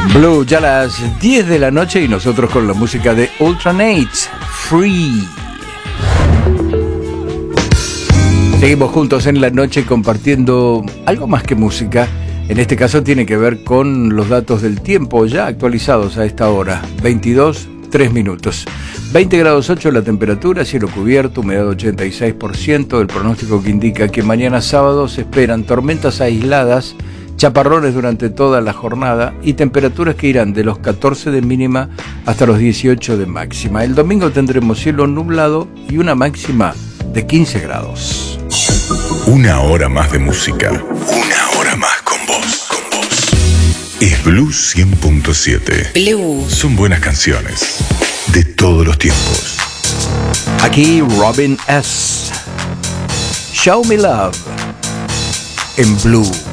Blue, ya las 10 de la noche y nosotros con la música de Ultranate, Free. Seguimos juntos en la noche compartiendo algo más que música. En este caso tiene que ver con los datos del tiempo ya actualizados a esta hora. 22:03 minutos. 20 grados 8 la temperatura, cielo cubierto, humedad 86%. El pronóstico que indica que mañana sábado se esperan tormentas aisladas, chaparrones durante toda la jornada y temperaturas que irán de los 14 de mínima hasta los 18 de máxima. El domingo tendremos cielo nublado y una máxima de 15 grados. Una hora más de música. Una hora más con vos. Es Blue 100.7. Blue. Son buenas canciones de todos los tiempos. Aquí Robin S. Show Me Love en Blue.